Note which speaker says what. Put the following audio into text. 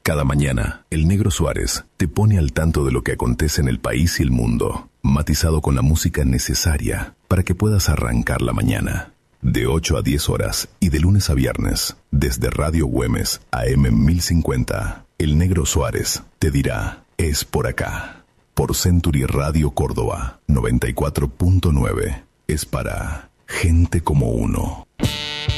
Speaker 1: Cada mañana, el Negro Suárez te pone al tanto de lo que acontece en el país y el mundo, matizado con la música necesaria para que puedas arrancar la mañana. De 8 a 10 horas y de lunes a viernes, desde Radio Güemes AM 1050, el Negro Suárez te dirá, es por acá. Por Century Radio Córdoba 94.9, es para gente como uno.